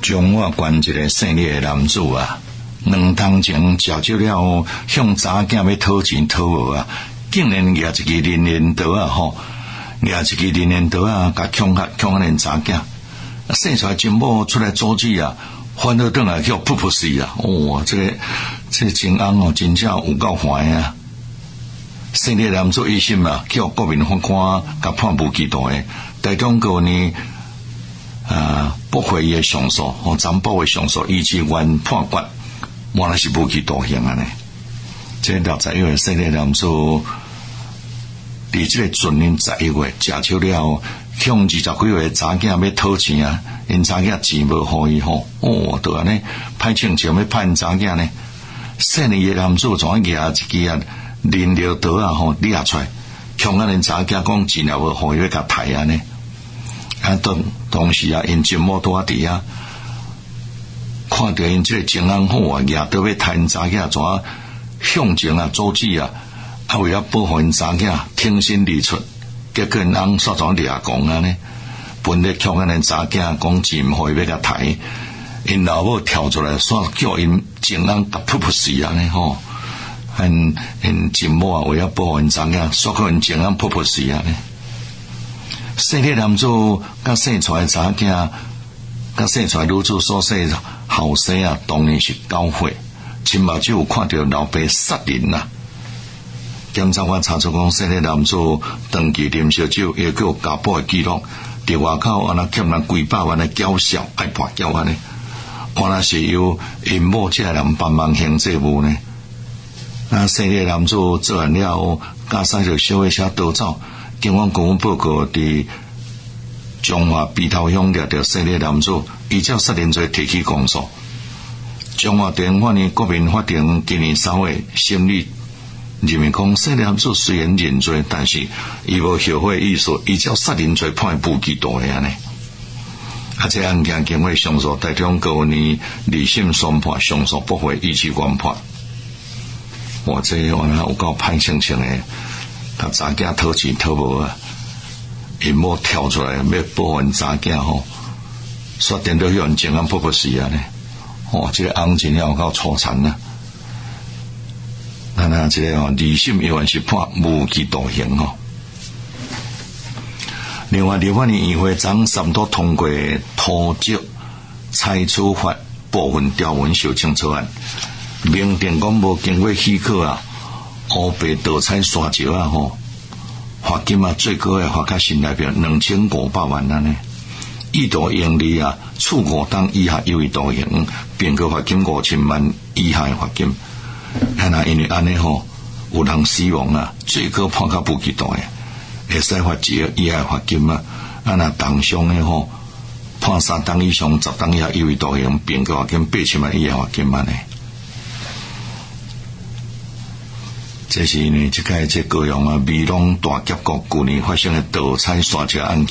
中华县一个姓李的男子啊，2天前召集了向查囝要讨钱讨无啊，竟然拿一支连连刀啊拿一支连连刀啊，甲恐吓恁查囝，生出来金某出来阻止啊，反倒转来叫噗噗死啊！哇，这真红哦，真正有够坏啊！姓李的男子一审啊，叫国民法官甲判无期徒的，台中高院驳回伊的上诉，暂驳的上诉，以及原判决，原来是无期徒刑啊呢。这61月姓李男子，伫这个前年11月，假手了向20几岁查囝要讨钱啊，因查囝钱无互伊就安尼歹情情要判查囝呢。姓李的男子怎拿一支连连刀啊掠出来，向恁查囝讲钱也无互伊，要甲刣安尼。当时啊，因金某拄啊伫啊，看到因这个情况好啊，拿刀要刣因查囝，怎向前啊阻止啊，为了保护因查囝，挺身而出，结果因翁煞怎掠讲啊呢？本来向因查囝讲钱互伊要甲刣，因老母跳出来，煞叫因情翁甲噗噗死啊呢因金某啊为了保护因查囝，煞叫因情翁噗噗死啊呢。姓李男子甲生出来查囝，甲生出来女子所生后生啊，当年是9岁，亲目睭有看到老爸杀人啊。检察官查出讲，姓李男子长期啉烧酒，也有家暴的记录，伫外口安那欠人几百万的缴销，爱跋缴安尼，原来是由因某这人帮忙行这务呢。姓李男子做完了后，驾驶着小火车逃走。警方公布报告，伫中华鼻头乡掠到姓李男子，依照杀人罪提起公诉。中华地方法院国民法庭今年3月审理，认为讲姓李男子虽然认罪，但是伊无后悔意思，依照杀人罪判无期徒刑呢。这案件经过上诉台中高院2审宣判上诉驳回，以及原判。哇，这原来有够歹情情的。甲查囝讨钱讨无啊，因某跳出来要保护因查囝煞颠倒向情安噗噗死啊呢！这个翁真有够粗残啊！这个2审依然是判无期徒刑另外，立法院议会昨3读通过土籍采取法部分条文修正草案，明定讲无经过许可啊。乌白盗采沙石啊罚金啊最高的罚较新台币2500万啊呢，意图盈利啊处5档以下有期徒刑，并个罚金5000万以下的罚金。因为安尼有人死亡啊，最高判到无期徒刑，会使罚1亿以下的罚金啊。当伤的判3档以上10档以下有期徒刑，并个罚金8000万以下罚金啊呢。这是呢，这个高雄美浓大峡谷去年发生的盗采沙石案件。